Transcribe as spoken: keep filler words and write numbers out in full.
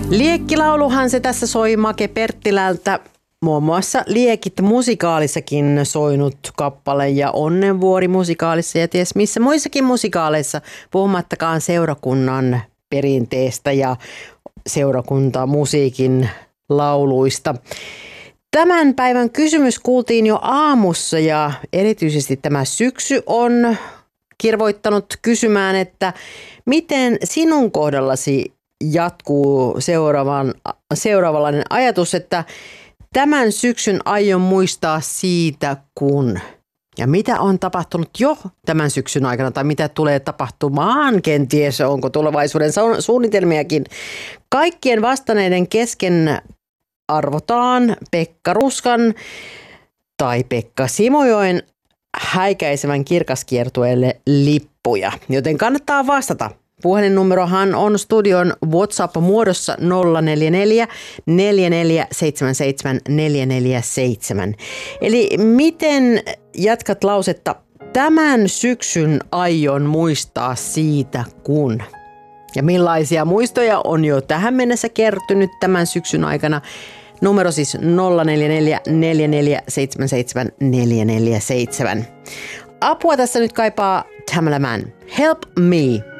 Liekkilauluhan se tässä soi Make Perttilältä. Muun muassa Liekit musikaalissakin soinut kappale ja Onnenvuori musikaalissa ja ties missä muissakin musikaaleissa, puhumattakaan seurakunnan perinteestä ja seurakuntamusiikin lauluista. Tämän päivän kysymys kuultiin jo aamussa ja erityisesti tämä syksy on kirvoittanut kysymään, että miten sinun kohdallasi jatkuu seuraavan, seuraavanlainen ajatus, että tämän syksyn aion muistaa siitä, kun ja mitä on tapahtunut jo tämän syksyn aikana tai mitä tulee tapahtumaan kenties, onko tulevaisuuden suunnitelmiakin. Kaikkien vastanneiden kesken arvotaan Pekka Ruskan tai Pekka Simojoen häikäisevän kirkaskiertueelle lippuja, joten kannattaa vastata. Puhelinnumerohan on studion WhatsApp-muodossa nolla neljä neljä neljä neljä seitsemän seitsemän neljä neljä seitsemän. Eli miten jatkat lausetta tämän syksyn aion muistaa siitä kun? Ja millaisia muistoja on jo tähän mennessä kertynyt tämän syksyn aikana? Numero siis nolla neljä neljä neljä neljä seitsemän seitsemän neljä neljä seitsemän. Apua tässä nyt kaipaa Tamala Mann. Help Me.